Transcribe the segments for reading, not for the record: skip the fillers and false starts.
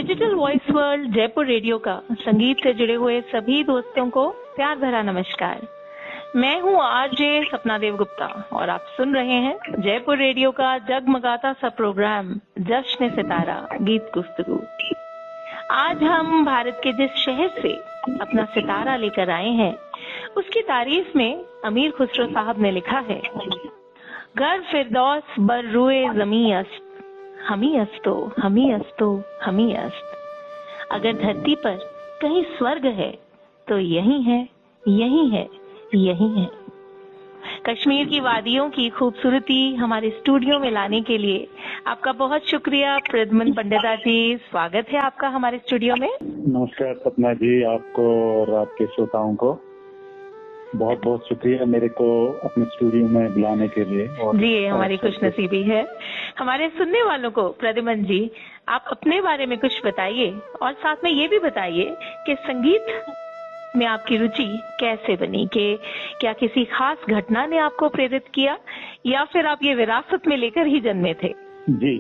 Digital voice world Jaipur radio का संगीत से जुड़े हुए सभी दोस्तों को प्यार भरा नमस्कार। मैं हूं आरजे सपना देव गुप्ता और आप सुन रहे हैं जयपुर रेडियो का जगमगाता सा प्रोग्राम जश्न सितारा गीत गुफ्तगू। आज हम भारत के जिस शहर से अपना सितारा लेकर आए हैं उसकी तारीफ में अमीर खुसरो साहब ने लिखा है, घर फिरदौस बर रुए जमी अस्त, हमी अस्तो हमी अस्तो हमी अस्त। अगर धरती पर कहीं स्वर्ग है तो यही है, यही है, यही है। कश्मीर की वादियों की खूबसूरती हमारे स्टूडियो में लाने के लिए आपका बहुत शुक्रिया प्रद्युमन पंडिता जी। स्वागत है आपका हमारे स्टूडियो में। नमस्कार सपना जी, आपको और आपके श्रोताओं को बहुत बहुत शुक्रिया मेरे को अपने स्टूडियो में बुलाने के लिए। और जी, हमारी खुशनसीबी है। हमारे सुनने वालों को प्रद्युमन जी आप अपने बारे में कुछ बताइए और साथ में ये भी बताइए कि संगीत में आपकी रुचि कैसे बनी, कि क्या किसी खास घटना ने आपको प्रेरित किया या फिर आप ये विरासत में लेकर ही जन्मे थे? जी,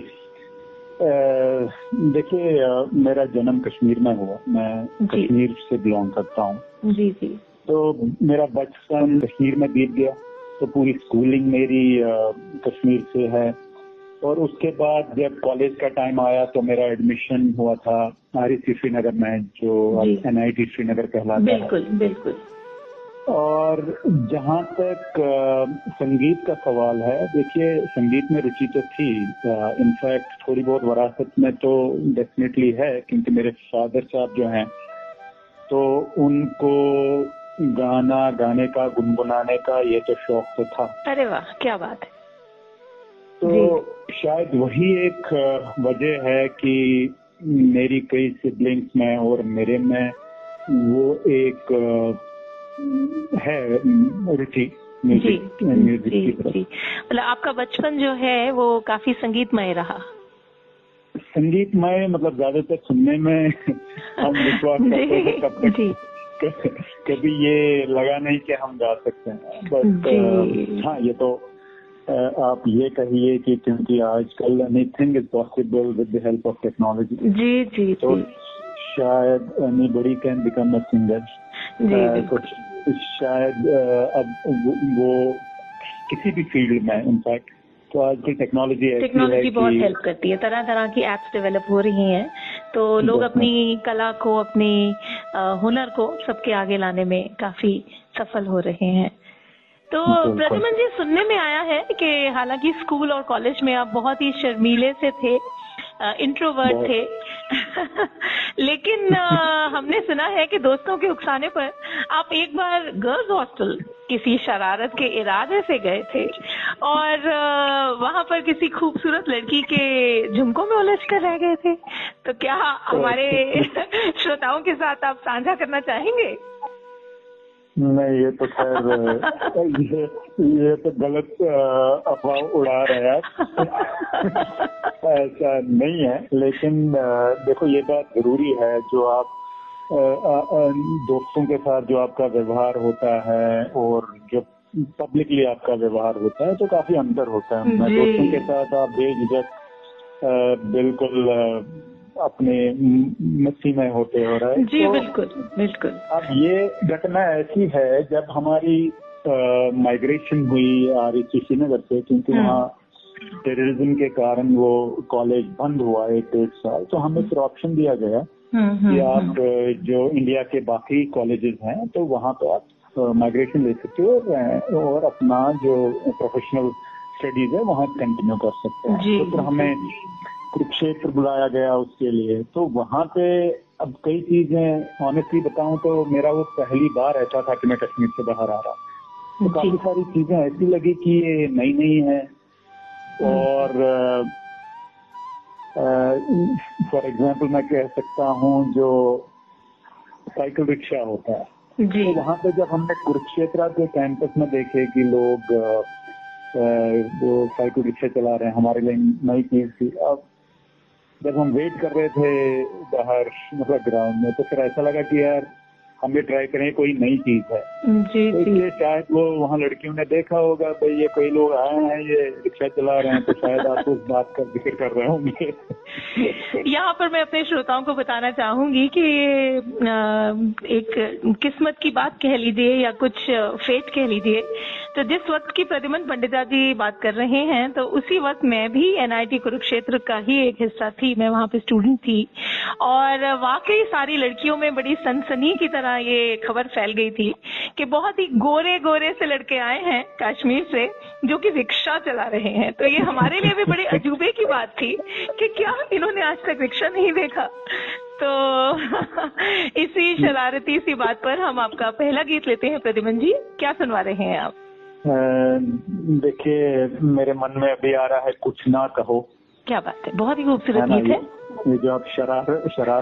देखिए मेरा जन्म कश्मीर में हुआ। मैं कश्मीर से बिलोंग करता हूँ। जी जी। तो मेरा बचपन कश्मीर में बीत गया, तो पूरी स्कूलिंग मेरी कश्मीर से है। और उसके बाद जब कॉलेज का टाइम आया तो मेरा एडमिशन हुआ था REC श्रीनगर में, जो NIT श्रीनगर कहलाता है। बिल्कुल बिल्कुल। और जहाँ तक संगीत का सवाल है, देखिए संगीत में रुचि तो थी, इनफैक्ट थोड़ी बहुत विरासत में तो डेफिनेटली है, क्योंकि मेरे फादर साहब जो हैं तो उनको गाने का, गुनगुनाने का ये तो शौक तो था। अरे वाह, क्या बात है। तो शायद वही एक वजह है कि मेरी कई सिबलिंग्स में और मेरे में वो एक है रुचि म्यूजिक की तरफ। मतलब आपका बचपन जो है वो काफी संगीतमय रहा। संगीतमय मतलब ज्यादातर सुनने में हम विश्वास करते थे, तब कभी ये लगा नहीं कि हम गा सकते हैं। बट हाँ, ये तो आप ये कहिए कि क्योंकि आजकल anything is possible with the help of technology. जी जी। तो शायद anybody can become a singer. तो शायद अब वो किसी भी फील्ड में, इनफैक्ट तो आजकल टेक्नोलॉजी बहुत हेल्प करती है। तरह तरह की एप्स डेवलप हो रही हैं, तो लोग अपनी कला को, अपनी हुनर को सबके आगे लाने में काफी सफल हो रहे हैं। तो प्रद्युमन जी, सुनने में आया है कि हालांकि स्कूल और कॉलेज में आप बहुत ही शर्मीले से थे, इंट्रोवर्ट थे लेकिन हमने सुना है कि दोस्तों के उकसाने पर आप एक बार गर्ल्स हॉस्टल किसी शरारत के इरादे से गए थे और वहां पर किसी खूबसूरत लड़की के झुमकों में उलझ कर रह गए थे। तो क्या हमारे श्रोताओं के साथ आप साझा करना चाहेंगे? नहीं, ये तो खैर ये तो गलत अफवाह उड़ा रहे हैं ऐसा नहीं है। लेकिन देखो, ये बात जरूरी है, जो आप दोस्तों के साथ जो आपका व्यवहार होता है और जो पब्लिकली आपका व्यवहार होता है तो काफी अंतर होता है। मैं दोस्तों के साथ आप बेझिझक बिल्कुल अपने मस्ती में होते हो रहे। जी तो बिल्कुल बिल्कुल। अब ये घटना ऐसी है, जब हमारी माइग्रेशन हुई REC श्रीनगर से, क्योंकि वहाँ टेररिज्म के कारण वो कॉलेज बंद हुआ 1-1.5 साल, तो हमें फिर ऑप्शन दिया गया कि आप जो इंडिया के बाकी कॉलेजेस हैं तो वहाँ पे आप माइग्रेशन ले सकते हो और अपना जो प्रोफेशनल स्टडीज है वहाँ कंटिन्यू कर सकते हैं। तो फिर हमें कुरुक्षेत्र बुलाया गया उसके लिए। तो वहाँ पे अब कई चीजें, ऑनेस्टली बताऊं तो मेरा वो पहली बार ऐसा था कि मैं कश्मीर से बाहर आ रहा, तो काफी सारी चीजें ऐसी लगी कि ये नई नई है। और फॉर एग्जाम्पल मैं कह सकता हूँ, जो साइकिल रिक्शा होता है, तो वहाँ पे जब हमने कुरुक्षेत्र के कैंपस में देखे कि लोग वो साइकिल रिक्शा चला रहे हैं, हमारे लिए नई चीज थी। अब जब हम वेट कर रहे थे बाहर, मतलब ग्राउंड में, तो फिर ऐसा लगा कि यार हम भी ट्राई करें, कोई नई चीज है। जी जी। इसलिए शायद वो वहाँ लड़कियों ने देखा होगा भाई ये कोई लोग आए हैं, ये रिक्शा चला रहे हैं, तो शायद आप उस बात का जिक्र कर रहे होंगे। यहाँ पर मैं अपने श्रोताओं को बताना चाहूंगी कि एक किस्मत की बात कह लीजिए या कुछ फेट कह लीजिए, तो जिस वक्त की प्रद्युमन पंडिता जी बात कर रहे हैं तो उसी वक्त मैं भी NIT कुरुक्षेत्र का ही एक हिस्सा थी, मैं वहाँ पे स्टूडेंट थी और वाकई सारी लड़कियों में बड़ी सनसनी की तरह ये खबर फैल गई थी कि बहुत ही गोरे गोरे से लड़के आए हैं कश्मीर से जो कि रिक्शा चला रहे हैं। तो ये हमारे लिए भी बड़े अजूबे की बात थी कि क्या इन्होंने आज तक रिक्शा नहीं देखा। तो इसी शरारती सी बात पर हम आपका पहला गीत लेते हैं। प्रद्युमन जी, क्या सुनवा रहे हैं आप? देखिए, मेरे मन में अभी आ रहा है कुछ ना कहो। क्या बात है, बहुत ही खूबसूरत गीत है। ये जो आप शरारत